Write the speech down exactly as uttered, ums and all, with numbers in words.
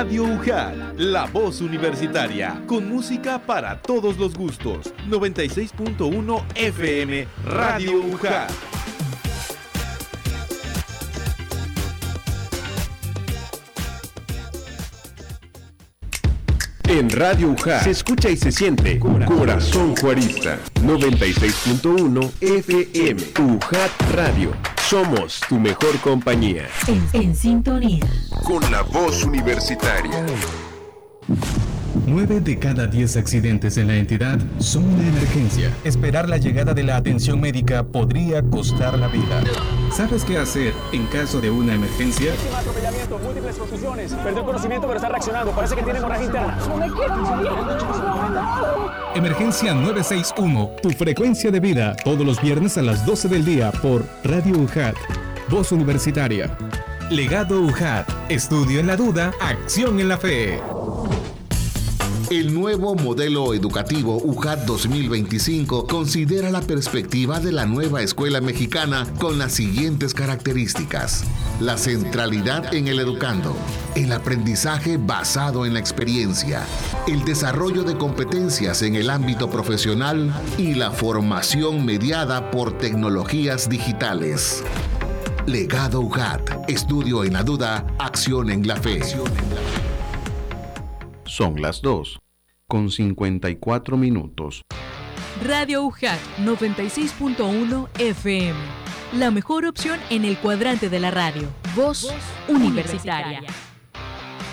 Radio U J A T, la voz universitaria, con música para todos los gustos. noventa y seis punto uno F M, Radio U J A T. En Radio U J A T se escucha y se siente Corazón Juarista. noventa y seis punto uno F M. U J A T Radio. Somos tu mejor compañía. En, en sintonía. Con la voz universitaria. Nueve de cada diez accidentes en la entidad son una emergencia. Esperar la llegada de la atención médica podría costar la vida. ¿Sabes qué hacer en caso de una emergencia? Atropellamiento, múltiples contusiones. Perdió conocimiento pero está reaccionando. Parece que tiene hemorragia interna. Emergencia nueve seis uno. Tu frecuencia de vida. Todos los viernes a las doce del día por Radio U J A T. Voz Universitaria. Legado U J A T. Estudio en la duda, acción en la fe. El nuevo modelo educativo U J A T dos mil veinticinco considera la perspectiva de la nueva escuela mexicana con las siguientes características: la centralidad en el educando, el aprendizaje basado en la experiencia, el desarrollo de competencias en el ámbito profesional y la formación mediada por tecnologías digitales. Legado U J A T. Estudio en la duda, acción en la fe. Son las dos, con cincuenta y cuatro minutos. Radio U J A T noventa y seis punto uno F M. La mejor opción en el cuadrante de la radio. Voz universitaria.